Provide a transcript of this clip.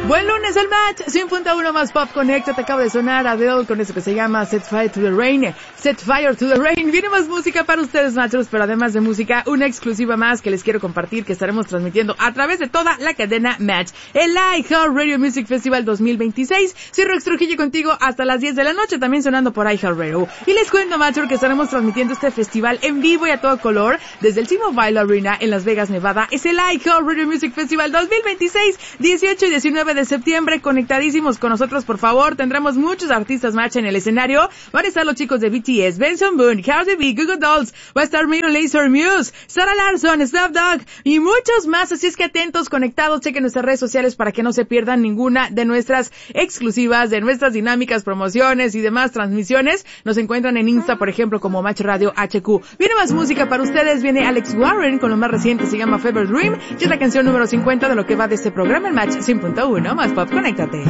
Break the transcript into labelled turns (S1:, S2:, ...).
S1: Buen lunes el match, 100.1 más Pop Connect. Te acaba de sonar Adele con eso que se llama Set Fire to the Rain. Set Fire to the Rain. Viene más música para ustedes, machos, pero además de música, una exclusiva más que les quiero compartir, que estaremos transmitiendo a través de toda la cadena Match. El iHeartRadio Music Festival 2026. Cierro Trujillo contigo hasta las 10 de la noche, también sonando por iHeartRadio. Y les cuento, macho, que estaremos transmitiendo este festival en vivo y a todo color desde el T-Mobile Arena en Las Vegas, Nevada. Es el iHeartRadio Music Festival 2026, 18 y 19 de septiembre, conectadísimos con nosotros, por favor. Tendremos muchos artistas match en el escenario. Van a estar los chicos de BTS, Benson Boone, Cardi B, Google Dolls, va a estar Miro Laser Muse, Sarah Larson, Snoop Dogg y muchos más. Así es que atentos, conectados, chequen nuestras redes sociales para que no se pierdan ninguna de nuestras exclusivas, de nuestras dinámicas, promociones y demás transmisiones. Nos encuentran en Insta, por ejemplo, como Match Radio HQ. Viene más música para ustedes. Viene Alex Warren con lo más reciente, se llama Fever Dream, y es la canción número 50 de lo que va de este programa, el Match 100.1 más Pop. Conéctate.